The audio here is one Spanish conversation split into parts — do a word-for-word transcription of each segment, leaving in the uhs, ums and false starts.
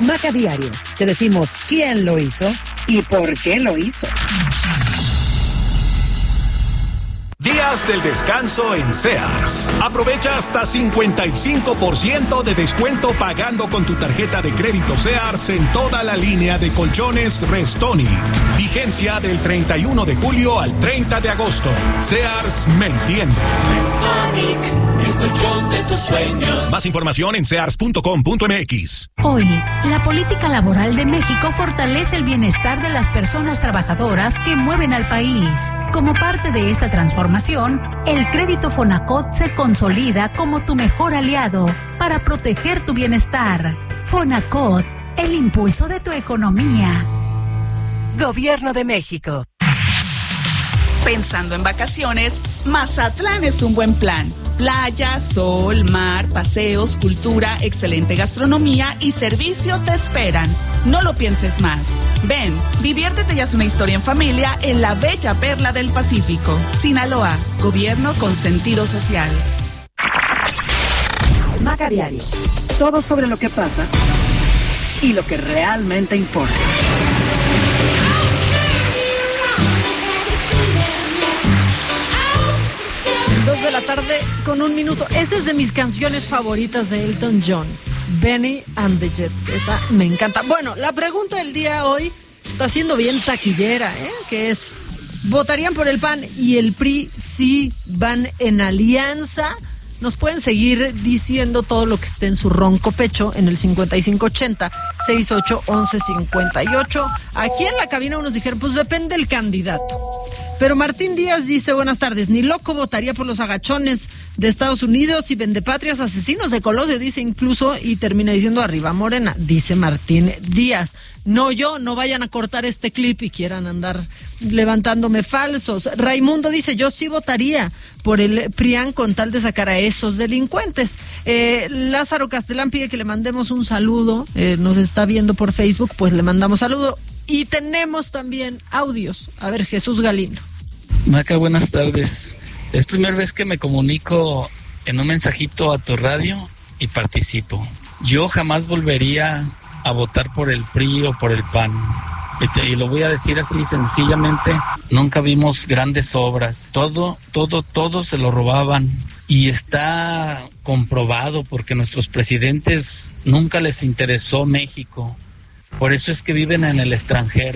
Maca Diario. Te decimos quién lo hizo y por qué lo hizo. Días del descanso en Sears. Aprovecha hasta cincuenta y cinco por ciento de descuento pagando con tu tarjeta de crédito Sears en toda la línea de colchones Restonic. Vigencia del treinta y uno de julio al treinta de agosto. Sears me entiende. Restonic, el colchón de tus sueños. Más información en sears punto com punto m x. Hoy, la política laboral de México fortalece el bienestar de las personas trabajadoras que mueven al país. Como parte de esta transformación, el crédito Fonacot se consolida como tu mejor aliado para proteger tu bienestar. Fonacot, el impulso de tu economía. Gobierno de México. Pensando en vacaciones, Mazatlán es un buen plan. Playa, sol, mar, paseos, cultura, excelente gastronomía y servicio te esperan. No lo pienses más. Ven, diviértete y haz una historia en familia en la bella perla del Pacífico. Sinaloa, gobierno con sentido social. Maca Diario. Todo sobre lo que pasa y lo que realmente importa. Dos de la tarde con un minuto. Esa es de mis canciones favoritas de Elton John, Benny and the Jets. Esa me encanta. Bueno, la pregunta del día hoy está siendo bien taquillera, ¿eh? Que es, ¿votarían por el P A N y el P R I si van en alianza? Nos pueden seguir diciendo todo lo que esté en su ronco pecho en el cincuenta y cinco ochenta, sesenta y ocho, once cincuenta y ocho. Aquí en la cabina unos dijeron, pues depende del candidato. Pero Martín Díaz dice, buenas tardes, ni loco votaría por los agachones de Estados Unidos y vendepatrias asesinos de Colosio, dice incluso, y termina diciendo arriba Morena, dice Martín Díaz. No yo, no vayan a cortar este clip y quieran andar levantándome falsos. Raimundo dice, yo sí votaría por el P R I A N con tal de sacar a esos delincuentes. Eh, Lázaro Castellán pide que le mandemos un saludo, eh, nos está viendo por Facebook, pues le mandamos saludo. Y tenemos también audios. A ver, Jesús Galindo. Maca, buenas tardes. Es primera vez que me comunico en un mensajito a tu radio y participo. Yo jamás volvería a votar por el P R I o por el P A N. Y, te, y lo voy a decir así sencillamente, nunca vimos grandes obras. Todo, todo, todo se lo robaban. Y está comprobado porque nuestros presidentes nunca les interesó México. Por eso es que viven en el extranjero.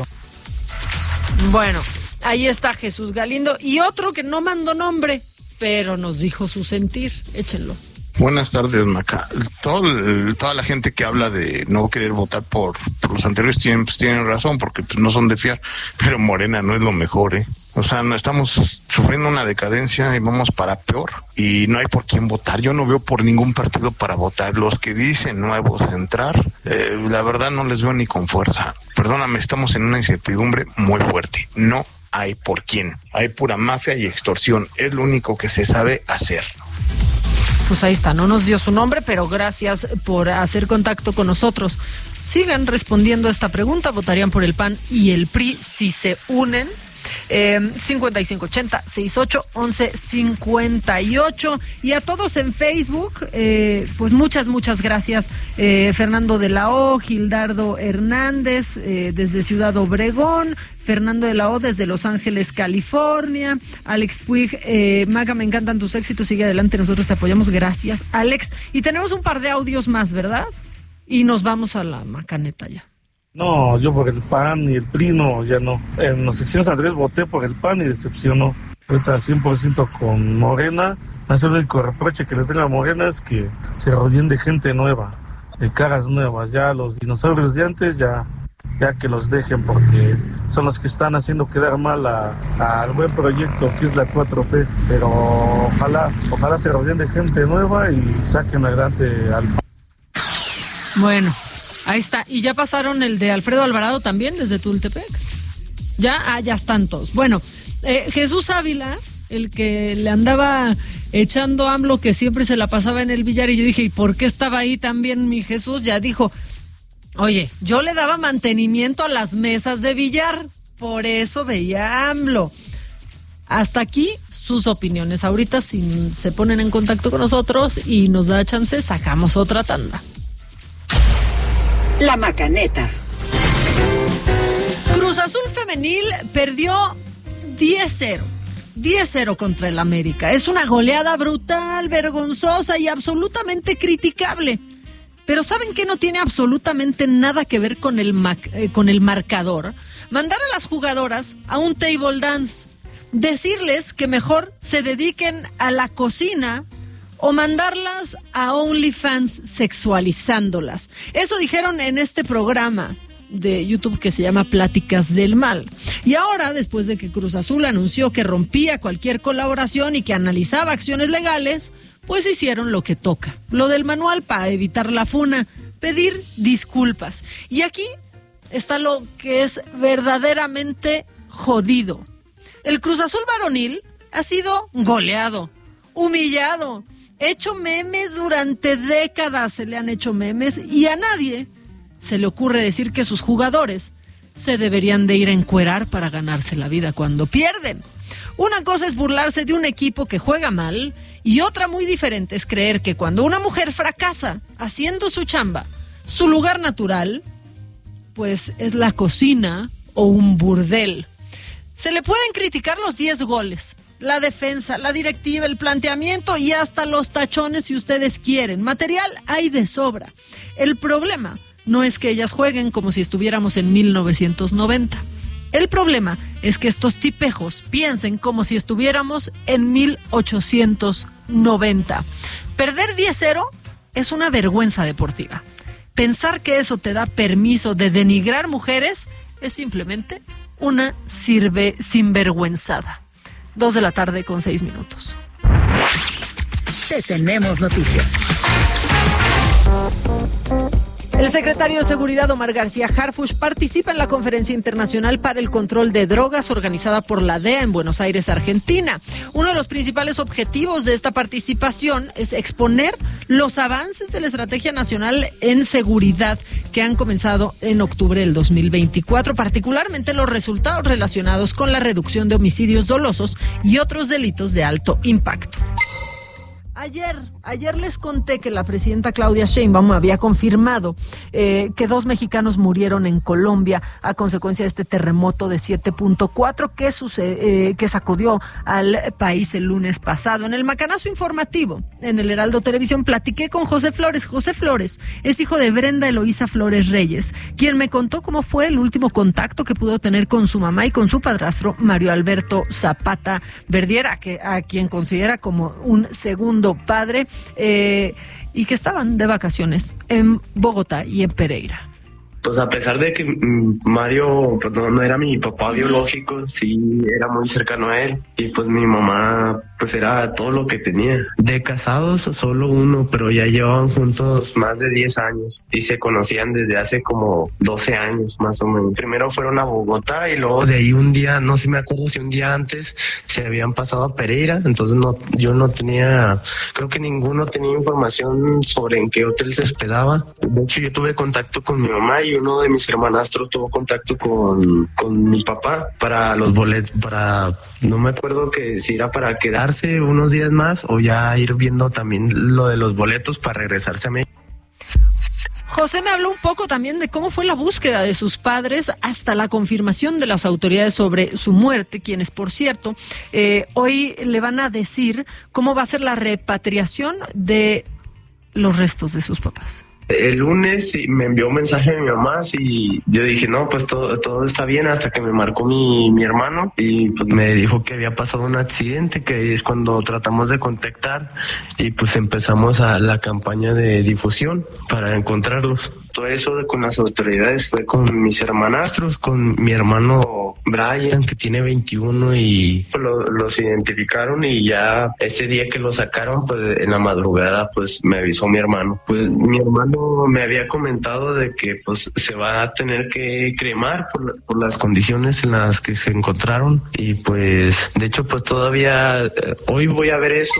Bueno, ahí está Jesús Galindo. Y otro que no mandó nombre, pero nos dijo su sentir. Échenlo. Buenas tardes, Maca. Todo el, toda la gente que habla de no querer votar por, por los anteriores tienen, pues, tienen razón, porque pues, no son de fiar. Pero Morena no es lo mejor, ¿eh? O sea, no estamos sufriendo una decadencia y vamos para peor. Y no hay por quién votar. Yo no veo por ningún partido para votar. Los que dicen nuevos entrar, eh, la verdad no les veo ni con fuerza. Perdóname, estamos en una incertidumbre muy fuerte. No hay por quién. Hay pura mafia y extorsión. Es lo único que se sabe hacer. Pues ahí está, no nos dio su nombre, pero gracias por hacer contacto con nosotros. Sigan respondiendo a esta pregunta. ¿Votarían por el P A N y el P R I si se unen? Eh, cincuenta y cinco ochenta, sesenta y ocho, once cincuenta y ocho. Y a todos en Facebook, eh, pues muchas, muchas gracias. eh, Fernando de la O, Gildardo Hernández eh, desde Ciudad Obregón, Fernando de la O desde Los Ángeles, California, Alex Puig, eh, Maga, me encantan tus éxitos, sigue adelante, nosotros te apoyamos, gracias Alex. Y tenemos un par de audios más, ¿verdad? Y nos vamos a la macaneta ya. No, yo por el P A N y el P R I no, ya no. En las secciones anteriores voté por el P A N y decepcionó. Ahorita cien por ciento con Morena. El único reproche que le tengo a Morena es que se rodeen de gente nueva, de caras nuevas. Ya los dinosaurios de antes, ya ya que los dejen, porque son los que están haciendo quedar mal al buen proyecto que es la cuatro T. Pero ojalá, ojalá se rodeen de gente nueva y saquen adelante al... Bueno, ahí está. ¿Y ya pasaron el de Alfredo Alvarado también desde Tultepec? ¿Ya? Ah, ya están todos. Bueno, eh, Jesús Ávila, el que le andaba echando AMLO, que siempre se la pasaba en el billar, y yo dije, ¿y por qué estaba ahí también mi Jesús? Ya dijo, oye, yo le daba mantenimiento a las mesas de billar, por eso veía a AMLO. Hasta aquí sus opiniones. Ahorita si se ponen en contacto con nosotros y nos da chance, sacamos otra tanda. La Macaneta. Cruz Azul Femenil perdió diez cero. diez cero contra el América. Es una goleada brutal, vergonzosa y absolutamente criticable. Pero ¿saben qué no tiene absolutamente nada que ver con el, mac- eh, con el marcador? Mandar a las jugadoras a un table dance. Decirles que mejor se dediquen a la cocina o mandarlas a OnlyFans sexualizándolas. Eso dijeron en este programa de YouTube que se llama Pláticas del Mal. Y ahora, después de que Cruz Azul anunció que rompía cualquier colaboración y que analizaba acciones legales, pues hicieron lo que toca, lo del manual para evitar la funa, pedir disculpas. Y aquí está lo que es verdaderamente jodido. El Cruz Azul varonil ha sido goleado, humillado, hecho memes durante décadas, se le han hecho memes, y a nadie se le ocurre decir que sus jugadores se deberían de ir a encuerar para ganarse la vida cuando pierden. Una cosa es burlarse de un equipo que juega mal y otra muy diferente es creer que cuando una mujer fracasa haciendo su chamba, su lugar natural, pues es la cocina o un burdel. Se le pueden criticar los diez goles, la defensa, la directiva, el planteamiento y hasta los tachones si ustedes quieren. Material hay de sobra. El problema no es que ellas jueguen como si estuviéramos en mil novecientos noventa. El problema es que estos tipejos piensen como si estuviéramos en mil ochocientos noventa. Perder diez cero es una vergüenza deportiva. Pensar que eso te da permiso de denigrar mujeres es simplemente una sirve sinvergüenzada. Dos de la tarde con seis minutos. Te tenemos noticias. El secretario de Seguridad, Omar García Harfuch, participa en la Conferencia Internacional para el Control de Drogas organizada por la D E A en Buenos Aires, Argentina. Uno de los principales objetivos de esta participación es exponer los avances de la Estrategia Nacional en Seguridad que han comenzado en octubre del dos mil veinticuatro, particularmente los resultados relacionados con la reducción de homicidios dolosos y otros delitos de alto impacto. Ayer, ayer les conté que la presidenta Claudia Sheinbaum había confirmado eh, que dos mexicanos murieron en Colombia a consecuencia de este terremoto de siete punto cuatro que, sucede, eh, que sacudió al país el lunes pasado. En el macanazo informativo, en el Heraldo Televisión, platiqué con José Flores. José Flores es hijo de Brenda Eloísa Flores Reyes, quien me contó cómo fue el último contacto que pudo tener con su mamá y con su padrastro, Mario Alberto Zapata Verdiera, que, a quien considera como un segundo padre, eh, y que estaban de vacaciones en Bogotá y en Pereira. Pues a pesar de que Mario pues no, no era mi papá biológico, sí era muy cercano a él, y pues mi mamá pues era todo lo que tenía. De casados solo uno, pero ya llevaban juntos más de diez años y se conocían desde hace como doce años más o menos. Primero fueron a Bogotá y luego de ahí un día, no sé si me acuerdo si un día antes se habían pasado a Pereira, entonces no, yo no tenía, creo que ninguno tenía información sobre en qué hotel se hospedaba. De hecho yo tuve contacto con mi mamá y uno de mis hermanastros tuvo contacto con, con mi papá para los boletos, para, no me acuerdo que si era para quedarse unos días más o ya ir viendo también lo de los boletos para regresarse a México. José me habló un poco también de cómo fue la búsqueda de sus padres hasta la confirmación de las autoridades sobre su muerte, quienes, por cierto, eh, hoy le van a decir cómo va a ser la repatriación de los restos de sus papás. El lunes me envió un mensaje de mi mamá y yo dije, no, pues todo, todo está bien, hasta que me marcó mi, mi hermano y pues me dijo que había pasado un accidente, que es cuando tratamos de contactar y pues empezamos a la campaña de difusión para encontrarlos. Todo eso de, con las autoridades fue con mis hermanastros, con mi hermano Brian, que tiene veintiuno, y lo, los identificaron, y ya ese día que lo sacaron, pues en la madrugada, pues me avisó mi hermano. Pues mi hermano me había comentado de que pues se va a tener que cremar por, por las condiciones en las que se encontraron, y pues de hecho pues todavía eh, hoy voy a ver eso.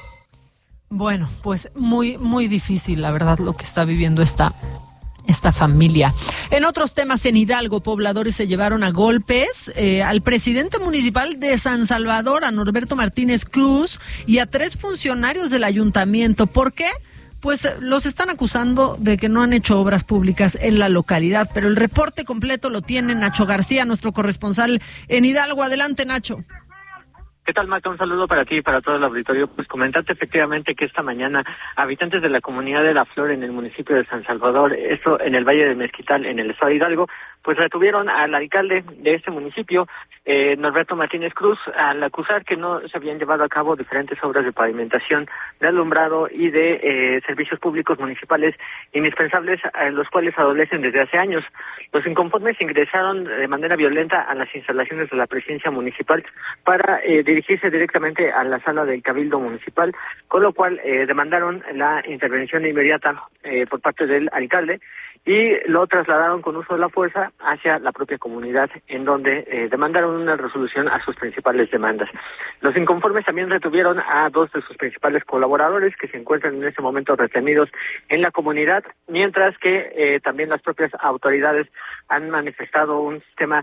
Bueno, pues muy, muy difícil, la verdad, lo que está viviendo esta esta familia. En otros temas, en Hidalgo, pobladores se llevaron a golpes eh, al presidente municipal de San Salvador, a Norberto Martínez Cruz, y a tres funcionarios del ayuntamiento. ¿Por qué? pues los están acusando de que no han hecho obras públicas en la localidad. Pero el reporte completo lo tiene Nacho García, nuestro corresponsal en Hidalgo. Adelante, Nacho. ¿Qué tal, Marta? Un saludo para ti y para todo el auditorio. Pues comentarte efectivamente que esta mañana habitantes de la comunidad de La Flor en el municipio de San Salvador, esto en el Valle de Mezquital, en el estado de Hidalgo, pues retuvieron al alcalde de este municipio, eh, Norberto Martínez Cruz, al acusar que no se habían llevado a cabo diferentes obras de pavimentación, de alumbrado y de eh, servicios públicos municipales indispensables, a los cuales adolecen desde hace años. Los inconformes ingresaron de manera violenta a las instalaciones de la presidencia municipal para eh, dirigirse directamente a la sala del Cabildo Municipal, con lo cual eh, demandaron la intervención inmediata eh, por parte del alcalde y lo trasladaron con uso de la fuerza hacia la propia comunidad, en donde eh, demandaron una resolución a sus principales demandas. Los inconformes también retuvieron a dos de sus principales colaboradores que se encuentran en este momento retenidos en la comunidad, mientras que eh, también las propias autoridades han manifestado un sistema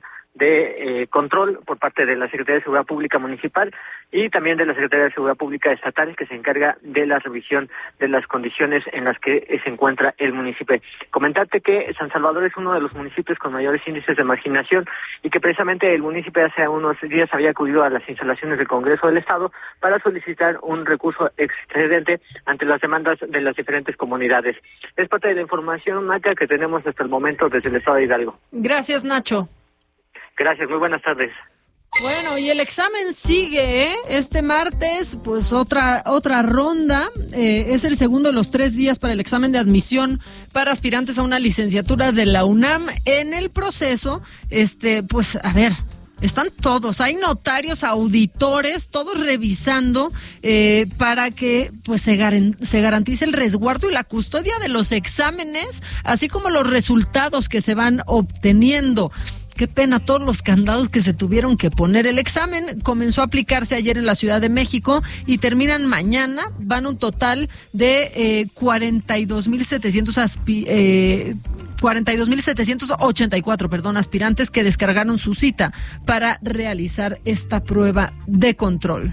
de eh, control por parte de la Secretaría de Seguridad Pública Municipal y también de la Secretaría de Seguridad Pública Estatal, que se encarga de la revisión de las condiciones en las que se encuentra el municipio. Comentarte que San Salvador es uno de los municipios con mayores índices de marginación y que precisamente el municipio hace unos días había acudido a las instalaciones del Congreso del Estado para solicitar un recurso excedente ante las demandas de las diferentes comunidades. Es parte de la información, Maca, que tenemos hasta el momento desde el estado de Hidalgo. Gracias, Nacho. Gracias, muy buenas tardes. Bueno, y el examen sigue, ¿eh? Este martes, pues otra otra ronda. Eh, es el segundo de los tres días para el examen de admisión para aspirantes a una licenciatura de la UNAM. En el proceso, este, pues, a ver, están todos, hay notarios, auditores, todos revisando eh, para que pues se, gar- se garantice el resguardo y la custodia de los exámenes, así como los resultados que se van obteniendo. Qué pena todos los candados que se tuvieron que poner. El examen comenzó a aplicarse ayer en la Ciudad de México y terminan mañana. Van un total de eh, cuarenta y dos mil setecientos aspi- eh, cuarenta y dos mil setecientos ochenta y cuatro, perdón, aspirantes que descargaron su cita para realizar esta prueba de control.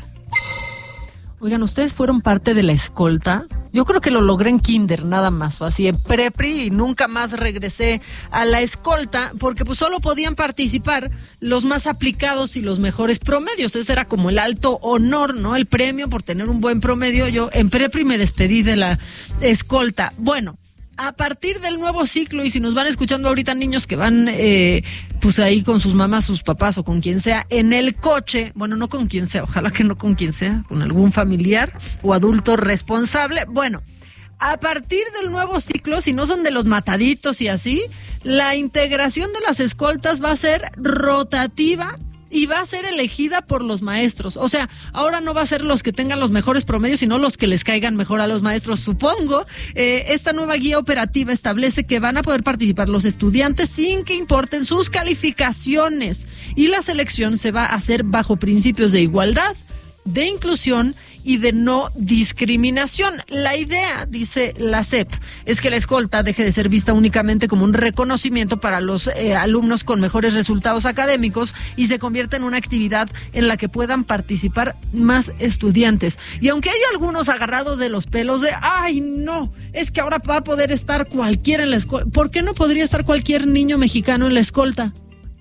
Oigan, ¿ustedes fueron parte de la escolta? Yo creo que lo logré en kinder, nada más, así en prepri, y nunca más regresé a la escolta, porque pues solo podían participar los más aplicados y los mejores promedios. Ese era como el alto honor, ¿no? El premio por tener un buen promedio. Yo en prepri me despedí de la escolta. Bueno, a partir del nuevo ciclo, y si nos van escuchando ahorita niños que van eh, pues ahí con sus mamás, sus papás o con quien sea en el coche, bueno, no con quien sea, ojalá que no con quien sea, con algún familiar o adulto responsable. Bueno, a partir del nuevo ciclo, si no son de los mataditos y así, la integración de las escoltas va a ser rotativa y va a ser elegida por los maestros. O sea, ahora no va a ser los que tengan los mejores promedios, sino los que les caigan mejor a los maestros, supongo. Eh, esta nueva guía operativa establece que van a poder participar los estudiantes sin que importen sus calificaciones. Y la selección se va a hacer bajo principios de igualdad, de inclusión y de no discriminación. La idea, dice la S E P, es que la escolta deje de ser vista únicamente como un reconocimiento para los eh, alumnos con mejores resultados académicos y se convierta en una actividad en la que puedan participar más estudiantes. Y aunque hay algunos agarrados de los pelos de, ay no, es que ahora va a poder estar cualquiera en la escolta. ¿Por qué no podría estar cualquier niño mexicano en la escolta?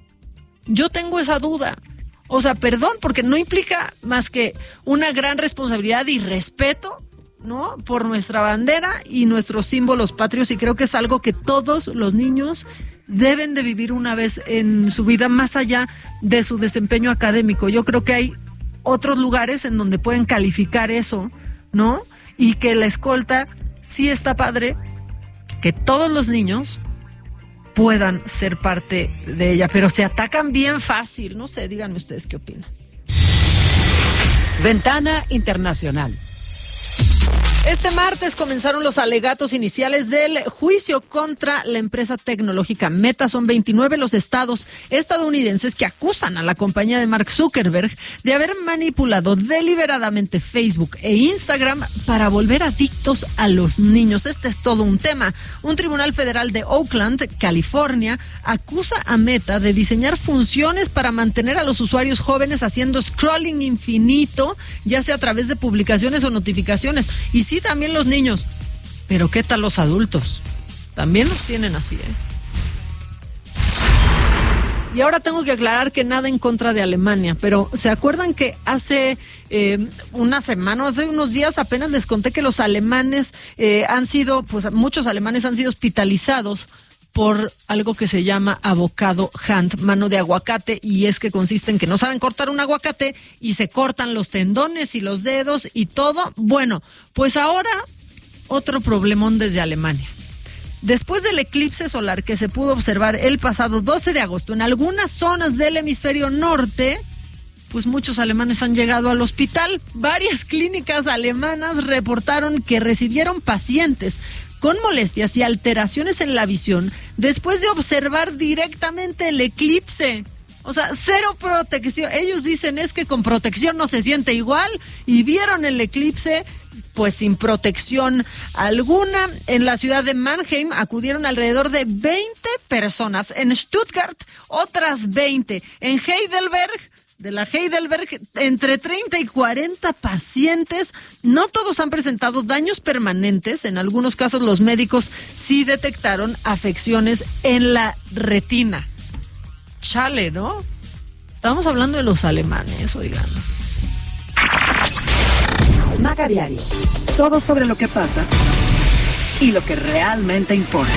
Yo tengo esa duda. O sea, perdón, porque no implica más que una gran responsabilidad y respeto, ¿no? Por nuestra bandera y nuestros símbolos patrios, y creo que es algo que todos los niños deben de vivir una vez en su vida, más allá de su desempeño académico. Yo creo que hay otros lugares en donde pueden calificar eso, ¿no? Y que la escolta sí está padre, que todos los niños puedan ser parte de ella, pero se atacan bien fácil. No sé, díganme ustedes qué opinan. Ventana Internacional. Este martes comenzaron los alegatos iniciales del juicio contra la empresa tecnológica Meta. Son veintinueve los estados estadounidenses que acusan a la compañía de Mark Zuckerberg de haber manipulado deliberadamente Facebook e Instagram para volver adictos a los niños. Este es todo un tema. Un tribunal federal de Oakland, California, acusa a Meta de diseñar funciones para mantener a los usuarios jóvenes haciendo scrolling infinito, ya sea a través de publicaciones o notificaciones. Y sí, también los niños. Pero ¿qué tal los adultos? También los tienen así, ¿eh? Y ahora tengo que aclarar que nada en contra de Alemania, pero ¿se acuerdan que hace eh, una semana, hace unos días apenas les conté que los alemanes eh, han sido, pues muchos alemanes han sido hospitalizados por algo que se llama avocado hand, mano de aguacate, y es que consiste en que no saben cortar un aguacate y se cortan los tendones y los dedos y todo? Bueno, pues ahora otro problemón desde Alemania. Después del eclipse solar que se pudo observar el pasado doce de agosto en algunas zonas del hemisferio norte, pues muchos alemanes han llegado al hospital. Varias clínicas alemanas reportaron que recibieron pacientes con molestias y alteraciones en la visión después de observar directamente el eclipse. O sea, cero protección. Ellos dicen es que con protección no se siente igual, y vieron el eclipse pues sin protección alguna. En la ciudad de Mannheim acudieron alrededor de veinte personas. En Stuttgart, otras veinte. En Heidelberg, de la Heidelberg, entre treinta y cuarenta pacientes. No todos han presentado daños permanentes. En algunos casos los médicos sí detectaron afecciones en la retina. Chale, ¿no? Estamos hablando de los alemanes, oigan. Maga Diario. Todo sobre lo que pasa y lo que realmente importa.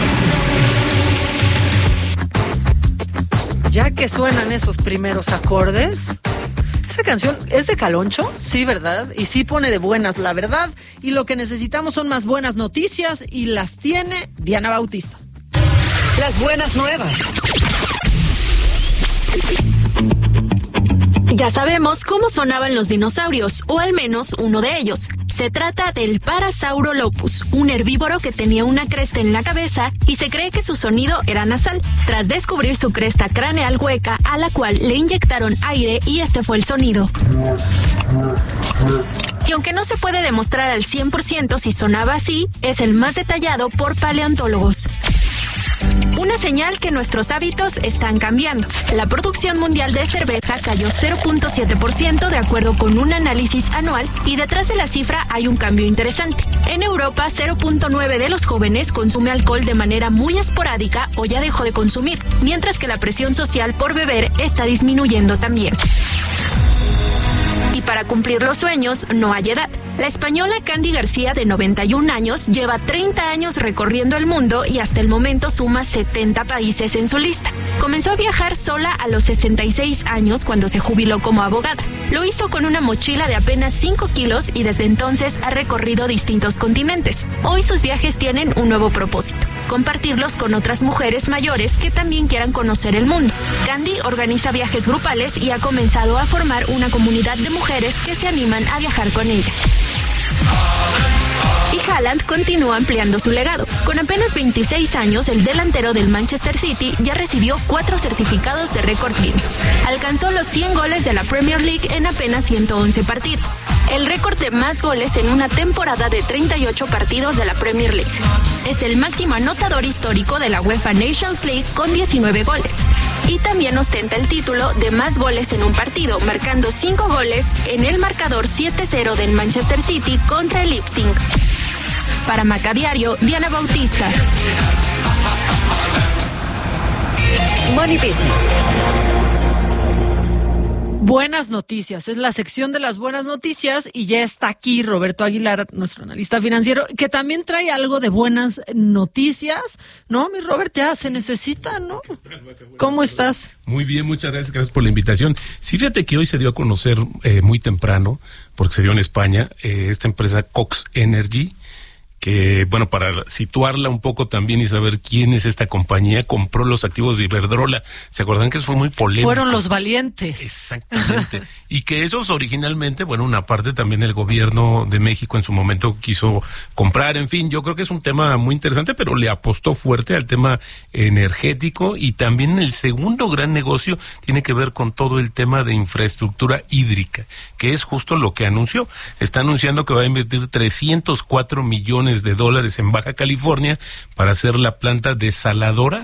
Ya que suenan esos primeros acordes, esta canción es de Caloncho, sí, ¿verdad? Y sí pone de buenas, la verdad. Y lo que necesitamos son más buenas noticias, y las tiene Diana Bautista. Las buenas nuevas. Ya sabemos cómo sonaban los dinosaurios, o al menos uno de ellos. Se trata del Parasaurolophus, un herbívoro que tenía una cresta en la cabeza y se cree que su sonido era nasal, tras descubrir su cresta craneal hueca, a la cual le inyectaron aire y este fue el sonido. Y aunque no se puede demostrar al cien por ciento si sonaba así, es el más detallado por paleontólogos. Una señal que nuestros hábitos están cambiando. La producción mundial de cerveza cayó cero punto siete por ciento de acuerdo con un análisis anual, y detrás de la cifra hay un cambio interesante. En Europa, cero punto nueve por ciento de los jóvenes consume alcohol de manera muy esporádica o ya dejó de consumir, mientras que la presión social por beber está disminuyendo también. Y para cumplir los sueños no hay edad. La española Candy García, de noventa y un años, lleva treinta años recorriendo el mundo y hasta el momento suma setenta países en su lista. Comenzó a viajar sola a los sesenta y seis años cuando se jubiló como abogada. Lo hizo con una mochila de apenas cinco kilos y desde entonces ha recorrido distintos continentes. Hoy sus viajes tienen un nuevo propósito: compartirlos con otras mujeres mayores que también quieran conocer el mundo. Candy organiza viajes grupales y ha comenzado a formar una comunidad de mujeres que se animan a viajar con ella. Y Haaland continúa ampliando su legado. Con apenas veintiséis años, el delantero del Manchester City ya recibió cuatro certificados de récord Guinness. Alcanzó los cien goles de la Premier League en apenas ciento once partidos, el récord de más goles en una temporada de treinta y ocho partidos de la Premier League. Es el máximo anotador histórico de la UEFA Nations League con diecinueve goles. Y también ostenta el título de más goles en un partido, marcando cinco goles en el marcador siete cero del Manchester City contra el Leipzig. Para Macabiario, Diana Bautista. Money Business. Buenas noticias, es la sección de las buenas noticias, y ya está aquí Roberto Aguilar, nuestro analista financiero, que también trae algo de buenas noticias. No, mi Robert, ya se necesita, ¿no? ¿Cómo estás? Muy bien, muchas gracias, gracias por la invitación. Sí, fíjate que hoy se dio a conocer eh, muy temprano, porque se dio en España, eh, esta empresa Cox Energy, que, bueno, para situarla un poco también y saber quién es esta compañía, compró los activos de Iberdrola. ¿Se acuerdan que eso fue muy polémico? Fueron los valientes. Exactamente. Y que esos originalmente, bueno, una parte también el gobierno de México en su momento quiso comprar. En fin, yo creo que es un tema muy interesante, pero le apostó fuerte al tema energético, y también el segundo gran negocio tiene que ver con todo el tema de infraestructura hídrica, que es justo lo que anunció. Está anunciando que va a invertir trescientos cuatro millones de dólares en Baja California para hacer la planta desaladora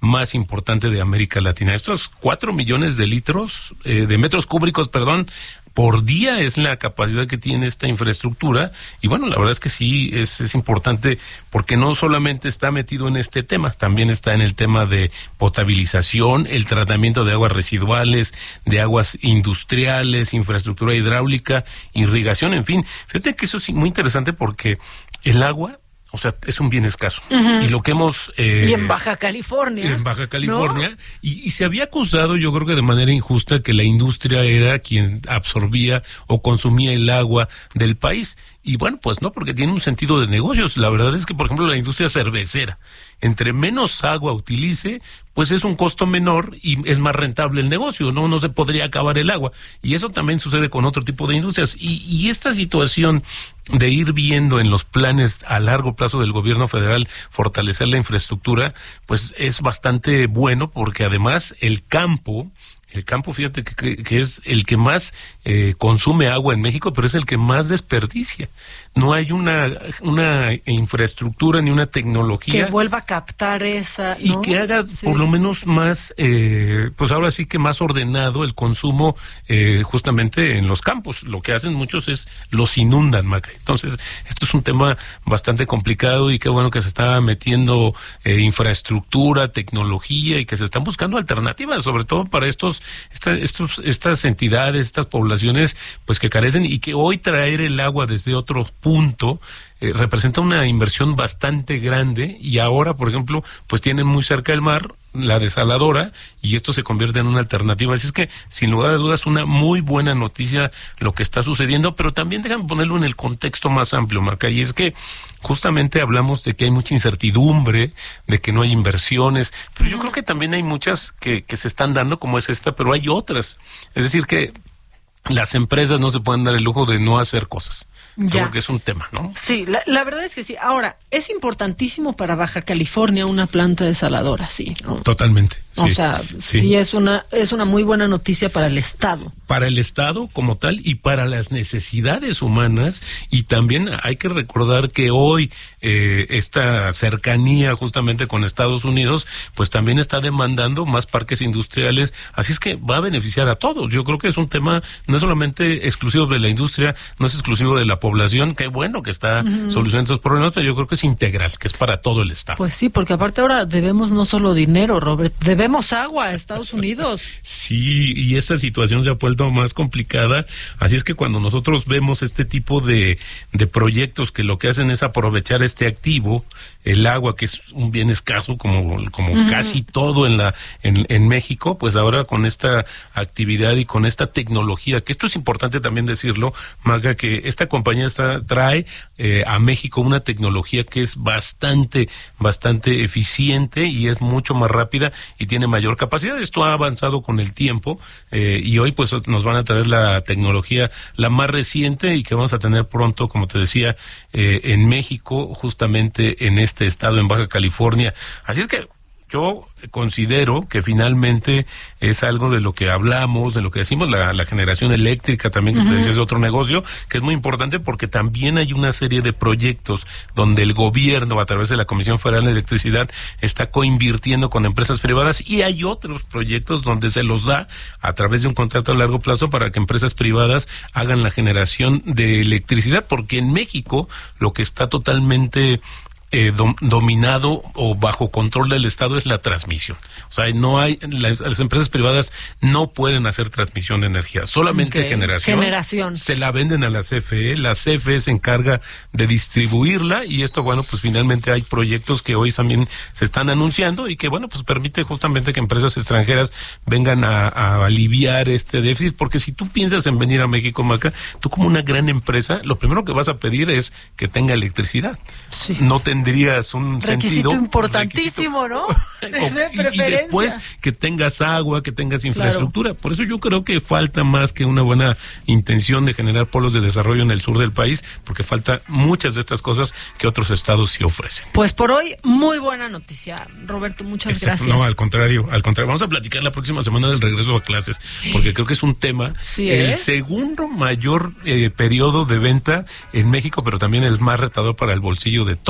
más importante de América Latina. Estos cuatro millones de litros, eh, de metros cúbicos, perdón, por día es la capacidad que tiene esta infraestructura, y bueno, la verdad es que sí es, es importante porque no solamente está metido en este tema, también está en el tema de potabilización, el tratamiento de aguas residuales, de aguas industriales, infraestructura hidráulica, irrigación, en fin. Fíjate que eso es muy interesante porque el agua, o sea, es un bien escaso. Uh-huh. Y lo que hemos... Eh, y en Baja California. En Baja California. ¿No? Y, y se había acusado, yo creo que de manera injusta, que la industria era quien absorbía o consumía el agua del país. Y bueno, pues no, porque tiene un sentido de negocios. La verdad es que, por ejemplo, la industria cervecera, entre menos agua utilice, pues es un costo menor y es más rentable el negocio, ¿no? No se podría acabar el agua. Y eso también sucede con otro tipo de industrias. Y, y esta situación de ir viendo en los planes a largo plazo del gobierno federal fortalecer la infraestructura, pues es bastante bueno, porque además el campo... El campo, fíjate que, que, que es el que más eh, consume agua en México, pero es el que más desperdicia. No hay una una infraestructura ni una tecnología que vuelva a captar esa, y ¿no? que haga sí. por lo menos más, eh, pues ahora sí que más ordenado el consumo eh, justamente en los campos. Lo que hacen muchos es los inundan, Maca. Entonces, esto es un tema bastante complicado y qué bueno que se está metiendo eh, infraestructura, tecnología y que se están buscando alternativas, sobre todo para estos Esta, estos, estas entidades, estas poblaciones, pues que carecen, y que hoy traer el agua desde otro punto eh, representa una inversión bastante grande, y ahora, por ejemplo, pues tienen muy cerca el mar la desaladora, y esto se convierte en una alternativa. Así es que, sin lugar a dudas, una muy buena noticia lo que está sucediendo, pero también déjame ponerlo en el contexto más amplio, Maca, y es que justamente hablamos de que hay mucha incertidumbre, de que no hay inversiones, pero yo creo que también hay muchas que, que se están dando, como es esta, pero hay otras. Es decir, que las empresas no se pueden dar el lujo de no hacer cosas. Ya. Yo creo que es un tema, ¿no? Sí, la, la verdad es que sí. Ahora, es importantísimo para Baja California una planta desaladora, sí, ¿no? Totalmente. O sí, sea, sí. sí es una es una muy buena noticia para el Estado. Para el Estado como tal y para las necesidades humanas, y también hay que recordar que hoy eh, esta cercanía justamente con Estados Unidos, pues también está demandando más parques industriales, así es que va a beneficiar a todos. Yo creo que es un tema no solamente exclusivo de la industria, no es exclusivo de la población, qué bueno que está uh-huh. solucionando esos problemas, pero yo creo que es integral, que es para todo el Estado. Pues sí, porque aparte ahora debemos no solo dinero, Robert, debemos Vemos agua a Estados Unidos. Sí, y esta situación se ha vuelto más complicada, así es que cuando nosotros vemos este tipo de, de proyectos que lo que hacen es aprovechar este activo, el agua, que es un bien escaso como, como uh-huh. casi todo en la en, en México, pues ahora con esta actividad y con esta tecnología, que esto es importante también decirlo, Maga, que esta compañía está, trae eh, a México una tecnología que es bastante, bastante eficiente y es mucho más rápida y tiene mayor capacidad. Esto ha avanzado con el tiempo eh, y hoy pues nos van a traer la tecnología la más reciente y que vamos a tener pronto, como te decía, eh, en México, justamente en este estado, en Baja California. Así es que yo considero que finalmente es algo de lo que hablamos, de lo que decimos, la, la generación eléctrica también, que uh-huh. te decía, es otro negocio, que es muy importante porque también hay una serie de proyectos donde el gobierno, a través de la Comisión Federal de Electricidad, está coinvirtiendo con empresas privadas, y hay otros proyectos donde se los da a través de un contrato a largo plazo para que empresas privadas hagan la generación de electricidad, porque en México lo que está totalmente Eh, dom, dominado o bajo control del Estado es la transmisión. O sea, no hay, las, las empresas privadas no pueden hacer transmisión de energía, solamente okay. generación. Generación. Se la venden a la C F E, la C F E se encarga de distribuirla, y esto, bueno, pues finalmente hay proyectos que hoy también se están anunciando y que, bueno, pues permite justamente que empresas extranjeras vengan a, a aliviar este déficit, porque si tú piensas en venir a México, Maca, tú como una gran empresa, lo primero que vas a pedir es que tenga electricidad. Sí. No te tendrías un requisito sentido importantísimo, requisito, ¿no? De preferencia. Y, y después que tengas agua, que tengas infraestructura. Claro. Por eso yo creo que falta más que una buena intención de generar polos de desarrollo en el sur del país, porque falta muchas de estas cosas que otros estados sí ofrecen. Pues por hoy, muy buena noticia, Roberto, muchas Exacto. gracias. No, al contrario, al contrario. Vamos a platicar la próxima semana del regreso a clases, porque creo que es un tema, sí, el ¿eh? segundo mayor eh, periodo de venta en México, pero también el más retador para el bolsillo de todos.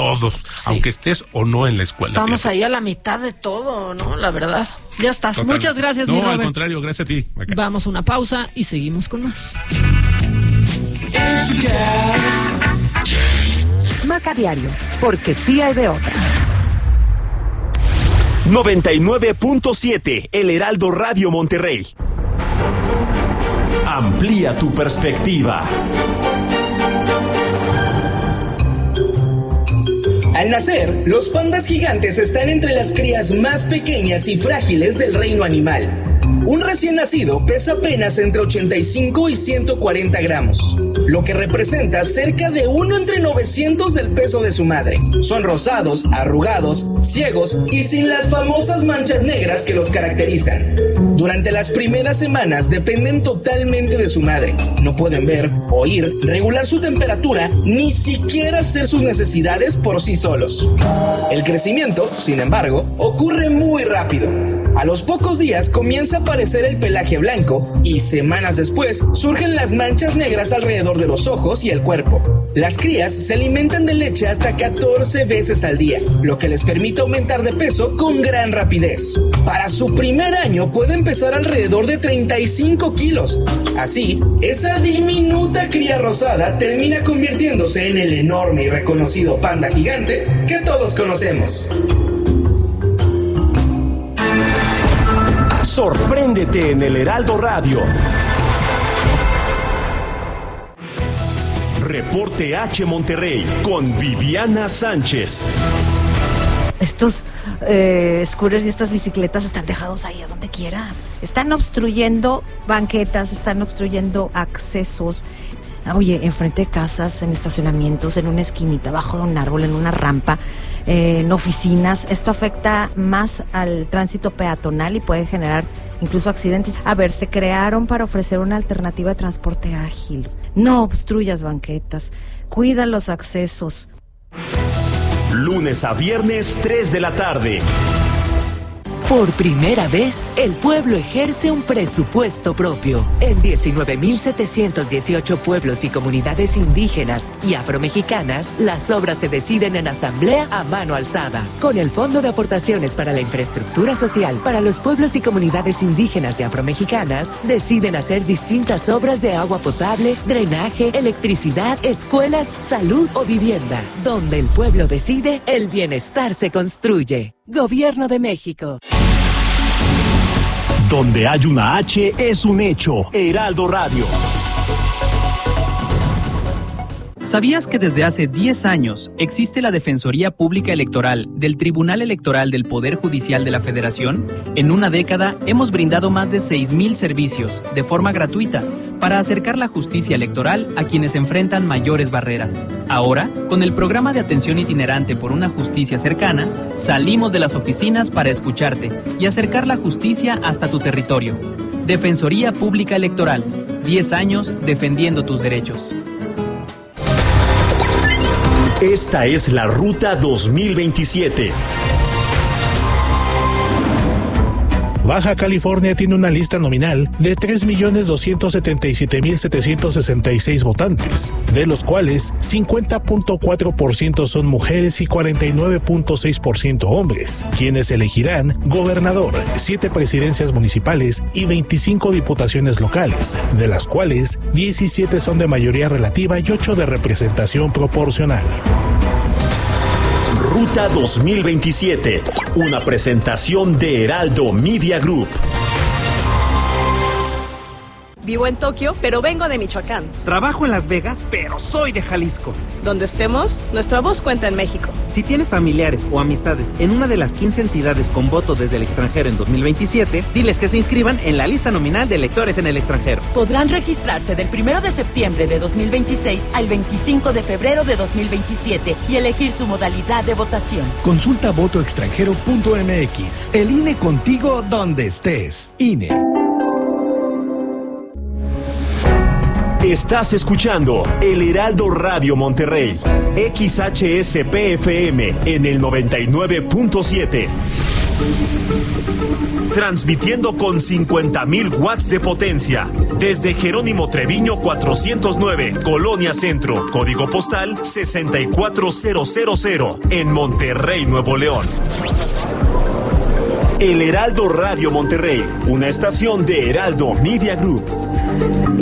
todos, sí. aunque estés o no en la escuela. Estamos fíjate. ahí a la mitad de todo, ¿no? La verdad. Ya estás. Totalmente. Muchas gracias, no, mi Robert. al contrario, gracias a ti. Acá. Vamos a una pausa y seguimos con más. Maca Diario, porque sí hay de otra. noventa y nueve punto siete, El Heraldo Radio Monterrey. Amplía tu perspectiva. Al nacer, los pandas gigantes están entre las crías más pequeñas y frágiles del reino animal. Un recién nacido pesa apenas entre ochenta y cinco y ciento cuarenta gramos, lo que representa cerca de uno entre novecientos del peso de su madre. Son rosados, arrugados, ciegos y sin las famosas manchas negras que los caracterizan. Durante las primeras semanas dependen totalmente de su madre. No pueden ver, oír, regular su temperatura, ni siquiera hacer sus necesidades por sí solos. El crecimiento, sin embargo, ocurre muy rápido. A los pocos días comienza a aparecer el pelaje blanco y semanas después surgen las manchas negras alrededor de los ojos y el cuerpo. Las crías se alimentan de leche hasta catorce veces al día, lo que les permite aumentar de peso con gran rapidez. Para su primer año pueden pesar alrededor de treinta y cinco kilos. Así, esa diminuta cría rosada termina convirtiéndose en el enorme y reconocido panda gigante que todos conocemos. Sorpréndete en El Heraldo Radio. Reporte H Monterrey con Viviana Sánchez. Estos eh, scooters y estas bicicletas están dejados ahí a donde quiera. Están obstruyendo banquetas, están obstruyendo accesos. Oye, enfrente de casas, en estacionamientos, en una esquinita, bajo de un árbol, en una rampa, eh, en oficinas. Esto afecta más al tránsito peatonal y puede generar incluso accidentes. A ver, se crearon para ofrecer una alternativa de transporte ágil. No obstruyas banquetas, cuida los accesos. Lunes a viernes, tres de la tarde. Por primera vez, el pueblo ejerce un presupuesto propio. En diecinueve mil setecientos dieciocho pueblos y comunidades indígenas y afromexicanas, las obras se deciden en asamblea a mano alzada. Con el Fondo de Aportaciones para la Infraestructura Social para los pueblos y comunidades indígenas y afromexicanas, deciden hacer distintas obras de agua potable, drenaje, electricidad, escuelas, salud o vivienda. Donde el pueblo decide, el bienestar se construye. Gobierno de México. Donde hay una H es un hecho. Heraldo Radio. ¿Sabías que desde hace diez años existe la Defensoría Pública Electoral del Tribunal Electoral del Poder Judicial de la Federación? En una década hemos brindado más de seis mil servicios de forma gratuita para acercar la justicia electoral a quienes enfrentan mayores barreras. Ahora, con el programa de atención itinerante por una justicia cercana, salimos de las oficinas para escucharte y acercar la justicia hasta tu territorio. Defensoría Pública Electoral, diez años defendiendo tus derechos. Esta es la Ruta dos mil veintisiete. Baja California tiene una lista nominal de tres millones doscientos setenta y siete mil setecientos sesenta y seis votantes, de los cuales cincuenta punto cuatro por ciento son mujeres y cuarenta y nueve punto seis por ciento hombres, quienes elegirán gobernador, siete presidencias municipales y veinticinco diputaciones locales, de las cuales diecisiete son de mayoría relativa y ocho de representación proporcional. Ruta dos mil veintisiete, una presentación de Heraldo Media Group. Vivo en Tokio, pero vengo de Michoacán. Trabajo en Las Vegas, pero soy de Jalisco. Donde estemos, nuestra voz cuenta en México. Si tienes familiares o amistades en una de las quince entidades con voto desde el extranjero en dos mil veintisiete, diles que se inscriban en la lista nominal de electores en el extranjero. Podrán registrarse del primero de septiembre de dos mil veintiséis al veinticinco de febrero de dos mil veintisiete y elegir su modalidad de votación. Consulta voto extranjero punto m x. El I N E contigo donde estés. I N E. Estás escuchando El Heraldo Radio Monterrey, X H S P F M en el noventa y nueve punto siete. Transmitiendo con cincuenta mil watts de potencia. Desde Jerónimo Treviño cuatrocientos nueve, Colonia Centro, código postal sesenta y cuatro mil, en Monterrey, Nuevo León. El Heraldo Radio Monterrey, una estación de Heraldo Media Group.